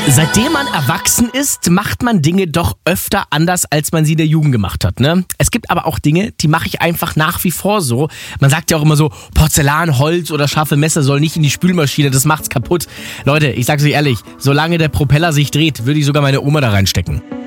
Seitdem man erwachsen ist, macht man Dinge doch öfter anders, als man sie in der Jugend gemacht hat, ne? Es gibt aber auch Dinge, die mache ich einfach nach wie vor so. Man sagt ja auch immer so, Porzellan, Holz oder scharfe Messer soll nicht in die Spülmaschine, das macht's kaputt. Leute, ich sag's euch ehrlich, solange der Propeller sich dreht, würde ich sogar meine Oma da reinstecken.